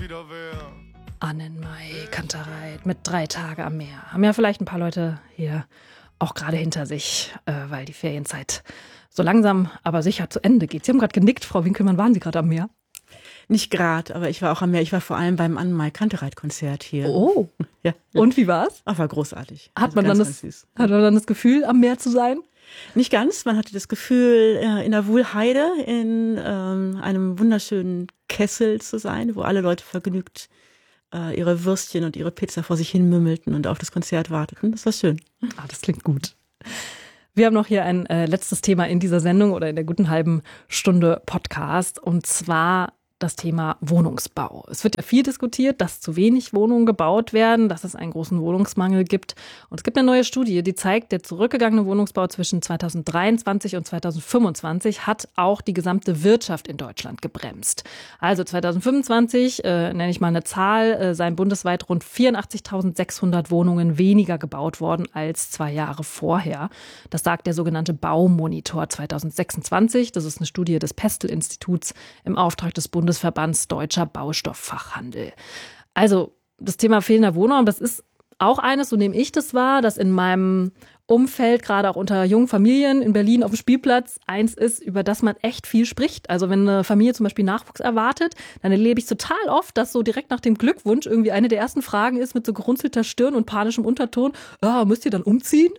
Annenmai Kantereit mit 3 Tage am Meer. Haben ja vielleicht ein paar Leute hier auch gerade hinter sich, weil die Ferienzeit so langsam, aber sicher zu Ende geht. Sie haben gerade genickt, Frau Winkelmann. Waren Sie gerade am Meer? Nicht gerade, aber ich war auch am Meer. Ich war vor allem beim Annenmai Kantereit-Konzert hier. Oh, ja. Und wie war's? Ach, war großartig. Hat man dann das Gefühl, am Meer zu sein? Nicht ganz. Man hatte das Gefühl, in der Wuhlheide in einem wunderschönen Kessel zu sein, wo alle Leute vergnügt ihre Würstchen und ihre Pizza vor sich hin mümmelten und auf das Konzert warteten. Das war schön. Ah, das klingt gut. Wir haben noch hier ein letztes Thema in dieser Sendung oder in der guten halben Stunde Podcast, und zwar das Thema Wohnungsbau. Es wird ja viel diskutiert, dass zu wenig Wohnungen gebaut werden, dass es einen großen Wohnungsmangel gibt. Und es gibt eine neue Studie, die zeigt, der zurückgegangene Wohnungsbau zwischen 2023 und 2025 hat auch die gesamte Wirtschaft in Deutschland gebremst. Also 2025, nenne ich mal eine Zahl, seien bundesweit rund 84.600 Wohnungen weniger gebaut worden als 2 Jahre vorher. Das sagt der sogenannte Baumonitor 2026. Das ist eine Studie des Pestel-Instituts im Auftrag des Bundesverbands Deutscher Baustofffachhandel. Also das Thema fehlender Wohnraum, das ist auch eines, so nehme ich das wahr, dass in meinem Umfeld, gerade auch unter jungen Familien in Berlin auf dem Spielplatz, eins ist, über das man echt viel spricht. Also wenn eine Familie zum Beispiel Nachwuchs erwartet, dann erlebe ich total oft, dass so direkt nach dem Glückwunsch irgendwie eine der ersten Fragen ist mit so gerunzelter Stirn und panischem Unterton, müsst ihr dann umziehen?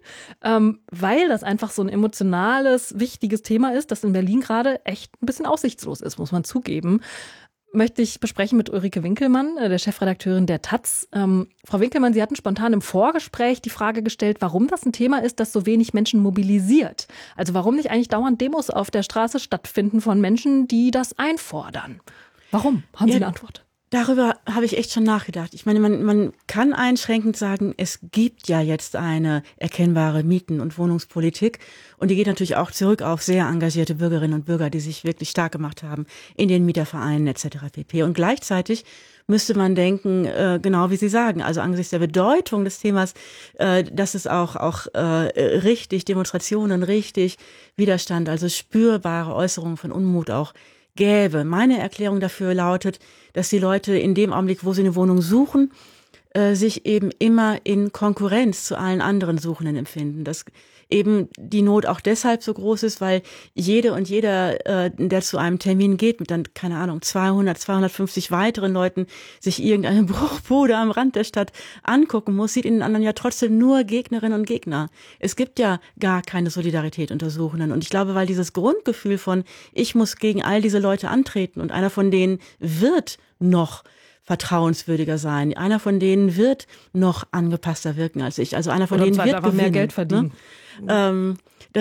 Weil das einfach so ein emotionales, wichtiges Thema ist, das in Berlin gerade echt ein bisschen aussichtslos ist, muss man zugeben. Möchte ich besprechen mit Ulrike Winkelmann, der Chefredakteurin der taz. Frau Winkelmann, Sie hatten spontan im Vorgespräch die Frage gestellt, warum das ein Thema ist, das so wenig Menschen mobilisiert. Also warum nicht eigentlich dauernd Demos auf der Straße stattfinden von Menschen, die das einfordern? Warum? Haben Sie eine Antwort? Darüber habe ich echt schon nachgedacht. Ich meine, man kann einschränkend sagen, es gibt ja jetzt eine erkennbare Mieten- und Wohnungspolitik. Und die geht natürlich auch zurück auf sehr engagierte Bürgerinnen und Bürger, die sich wirklich stark gemacht haben in den Mietervereinen etc. pp. Und gleichzeitig müsste man denken, genau wie Sie sagen, also angesichts der Bedeutung des Themas, dass es auch richtig Demonstrationen, richtig Widerstand, also spürbare Äußerungen von Unmut auch gäbe. Meine Erklärung dafür lautet, dass die Leute in dem Augenblick, wo sie eine Wohnung suchen, sich eben immer in Konkurrenz zu allen anderen Suchenden empfinden. Dass eben die Not auch deshalb so groß ist, weil jede und jeder, der zu einem Termin geht, mit dann, keine Ahnung, 200, 250 weiteren Leuten sich irgendeine Bruchbude am Rand der Stadt angucken muss, sieht in den anderen ja trotzdem nur Gegnerinnen und Gegner. Es gibt ja gar keine Solidarität unter Suchenden. Und ich glaube, weil dieses Grundgefühl von, ich muss gegen all diese Leute antreten und einer von denen wird noch vertrauenswürdiger sein. Einer von denen wird noch angepasster wirken als ich. Also einer von denen wird gewinnen, mehr Geld verdienen. Ne?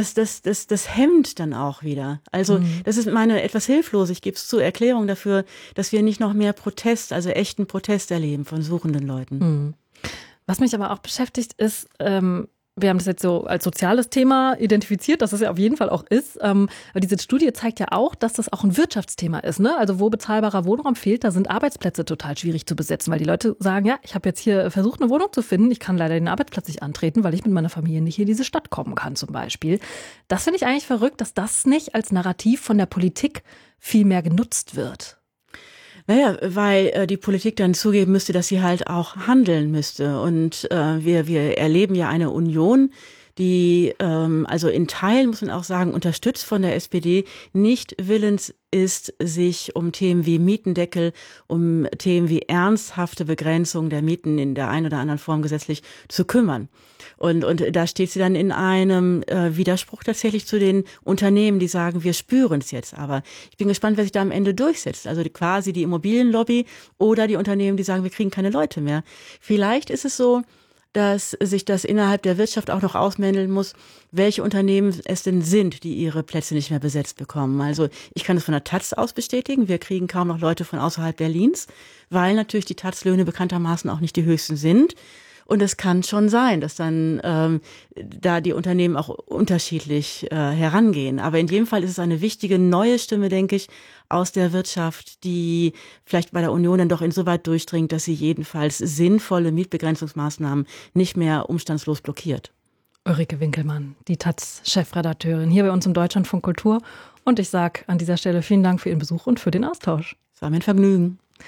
Das hemmt dann auch wieder. Also das ist meine etwas hilflose, ich gebe es zu, Erklärung dafür, dass wir nicht noch mehr Protest, also echten Protest erleben von suchenden Leuten. Was mich aber auch beschäftigt ist, wir haben das jetzt so als soziales Thema identifiziert, dass es ja auf jeden Fall auch ist. Aber diese Studie zeigt ja auch, dass das auch ein Wirtschaftsthema ist. Ne? Also wo bezahlbarer Wohnraum fehlt, da sind Arbeitsplätze total schwierig zu besetzen, weil die Leute sagen, ja, ich habe jetzt hier versucht, eine Wohnung zu finden. Ich kann leider den Arbeitsplatz nicht antreten, weil ich mit meiner Familie nicht hier in diese Stadt kommen kann zum Beispiel. Das finde ich eigentlich verrückt, dass das nicht als Narrativ von der Politik viel mehr genutzt wird. Naja, weil die Politik dann zugeben müsste, dass sie halt auch handeln müsste. Und wir erleben ja eine Union, die also in Teilen, muss man auch sagen, unterstützt von der SPD, nicht willens ist, sich um Themen wie Mietendeckel, um Themen wie ernsthafte Begrenzung der Mieten in der einen oder anderen Form gesetzlich zu kümmern. Und da steht sie dann in einem Widerspruch tatsächlich zu den Unternehmen, die sagen, wir spüren es jetzt. Aber ich bin gespannt, wer sich da am Ende durchsetzt. Also quasi die Immobilienlobby oder die Unternehmen, die sagen, wir kriegen keine Leute mehr. Vielleicht ist es so, dass sich das innerhalb der Wirtschaft auch noch ausmänteln muss, welche Unternehmen es denn sind, die ihre Plätze nicht mehr besetzt bekommen. Also ich kann es von der taz aus bestätigen, wir kriegen kaum noch Leute von außerhalb Berlins, weil natürlich die taz-Löhne bekanntermaßen auch nicht die höchsten sind. Und es kann schon sein, dass dann da die Unternehmen auch unterschiedlich herangehen. Aber in jedem Fall ist es eine wichtige neue Stimme, denke ich, aus der Wirtschaft, die vielleicht bei der Union dann doch insoweit durchdringt, dass sie jedenfalls sinnvolle Mietbegrenzungsmaßnahmen nicht mehr umstandslos blockiert. Ulrike Winkelmann, die taz-Chefredakteurin, hier bei uns im Deutschlandfunk Kultur. Und ich sage an dieser Stelle vielen Dank für Ihren Besuch und für den Austausch. Es war mir ein Vergnügen.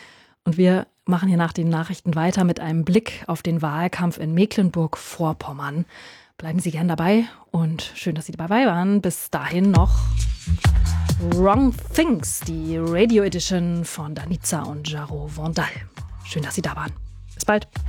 Und wir machen hier nach den Nachrichten weiter mit einem Blick auf den Wahlkampf in Mecklenburg-Vorpommern. Bleiben Sie gern dabei und schön, dass Sie dabei waren. Bis dahin noch Wrong Things, die Radio Edition von Danica und Jaro Vandal. Schön, dass Sie da waren. Bis bald.